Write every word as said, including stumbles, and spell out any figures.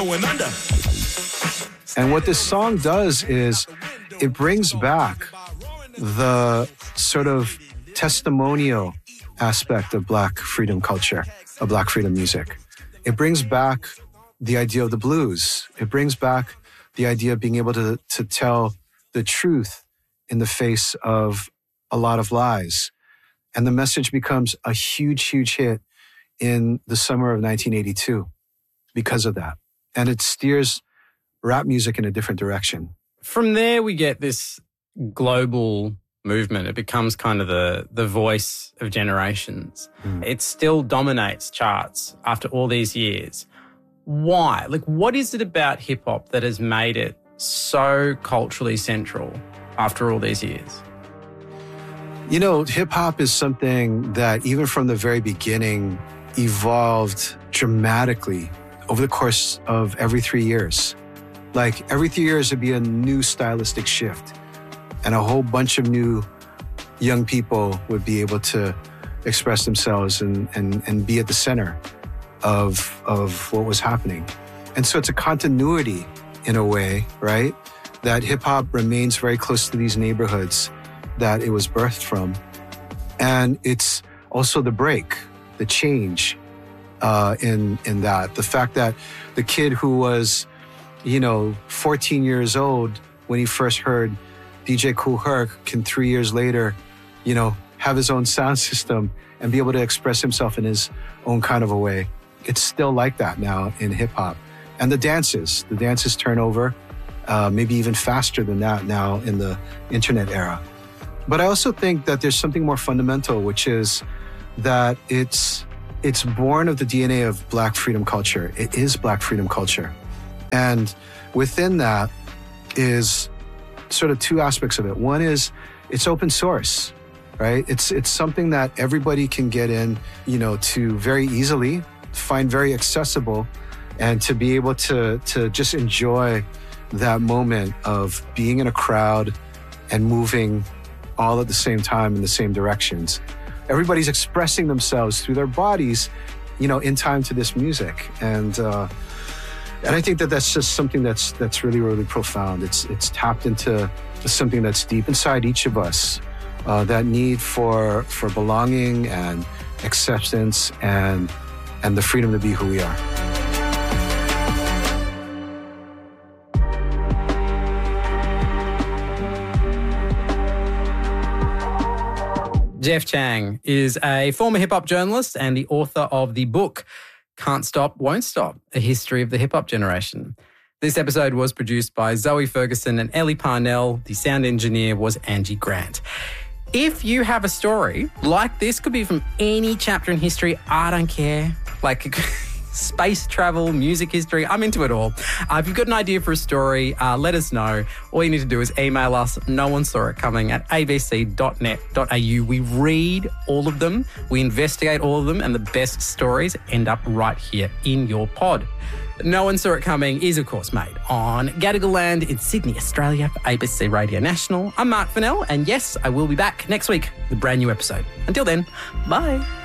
And what this song does is it brings back the sort of testimonial aspect of Black freedom culture, of Black freedom music. It brings back the idea of the blues. It brings back the idea of being able to, to tell the truth in the face of a lot of lies. And the message becomes a huge, huge hit in the summer of nineteen eighty-two because of that. And it steers rap music in a different direction. From there, we get this global movement. It becomes kind of the, the voice of generations. Mm. It still dominates charts after all these years. Why? Like, what is it about hip-hop that has made it so culturally central after all these years? You know, hip-hop is something that even from the very beginning evolved dramatically over the course of every three years. Like, every three years there'd be a new stylistic shift, and a whole bunch of new young people would be able to express themselves and, and, and be at the center of, of what was happening. And so it's a continuity in a way, right? That hip-hop remains very close to these neighborhoods that it was birthed from. And it's also the break, the change uh, in, in that. The fact that the kid who was, you know, fourteen years old when he first heard D J Kool Herc can three years later, you know, have his own sound system and be able to express himself in his own kind of a way. It's still like that now in hip hop. And the dances, the dances turn over, uh, maybe even faster than that now in the internet era. But I also think that there's something more fundamental, which is that it's it's born of the D N A of Black freedom culture. It is Black freedom culture. And within that is sort of two aspects of it. One is it's open source, right? It's it's something that everybody can get in, you know, to very easily, find very accessible, and to be able to to just enjoy that moment of being in a crowd and moving all at the same time in the same directions. Everybody's expressing themselves through their bodies, you know, in time to this music. And uh, and I think that that's just something that's that's really, really profound. It's it's tapped into something that's deep inside each of us, uh, that need for for belonging and acceptance and and the freedom to be who we are. Jeff Chang is a former hip-hop journalist and the author of the book Can't Stop, Won't Stop, A History of the Hip-Hop Generation. This episode was produced by Zoe Ferguson and Ellie Parnell. The sound engineer was Angie Grant. If you have a story like this, could be from any chapter in history, I don't care. Like space travel, music history, I'm into it all. Uh, if you've got an idea for a story, uh, let us know. All you need to do is email us, no one saw it coming, at a b c dot net dot a u. We read all of them, we investigate all of them, and the best stories end up right here in your pod. No One Saw It Coming is, of course, made on Gadigal land in Sydney, Australia for A B C Radio National. I'm Mark Fennell, and yes, I will be back next week with a brand new episode. Until then, bye.